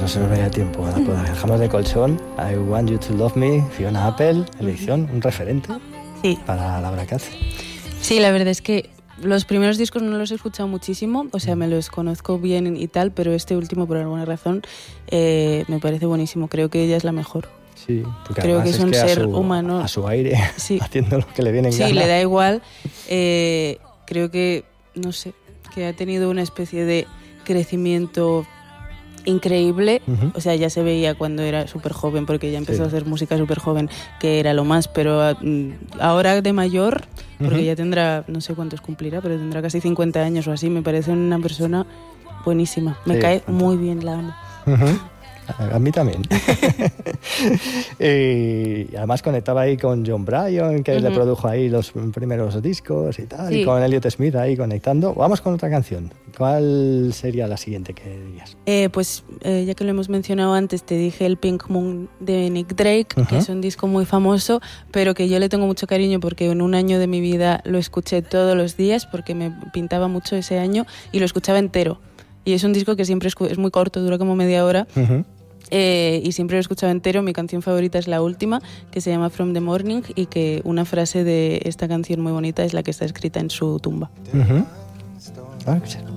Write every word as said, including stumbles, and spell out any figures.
no se nos vaya tiempo. Pues dejamos de colchón. I Want You to Love Me, Fiona Apple, elección, un referente sí. para la obra que hace. Sí, la verdad es que los primeros discos no los he escuchado muchísimo, o sea, me los conozco bien y tal, pero este último, por alguna razón, eh, me parece buenísimo. Creo que ella es la mejor. Sí, porque creo que es, es un que ser a su, humano. A su aire, sí. haciendo lo que le viene en sí, gana. Sí, le da igual. Eh, creo que, no sé, que ha tenido una especie de crecimiento increíble. Uh-huh. O sea, ya se veía cuando era súper joven, porque ya empezó sí. a hacer música súper joven, que era lo más, pero ahora de mayor, porque uh-huh. ya tendrá, no sé cuántos cumplirá, pero tendrá casi cincuenta años o así, me parece una persona buenísima. Me sí, cae fantástico. Muy bien, la amo. Uh-huh. A mí también. Y además conectaba ahí con John Bryan, que uh-huh. le produjo ahí los primeros discos y tal, sí. y con Elliott Smith ahí conectando. Vamos con otra canción. ¿Cuál sería la siguiente que dirías? Eh, pues eh, ya que lo hemos mencionado antes, te dije el Pink Moon de Nick Drake, uh-huh. que es un disco muy famoso, pero que yo le tengo mucho cariño porque en un año de mi vida lo escuché todos los días porque me pintaba mucho ese año y lo escuchaba entero. Y es un disco que siempre es muy corto, dura como media hora. Uh-huh. Eh, y siempre lo he escuchado entero. Mi canción favorita es la última, que se llama From the Morning, y que una frase de esta canción muy bonita es la que está escrita en su tumba. Uh-huh. Ah,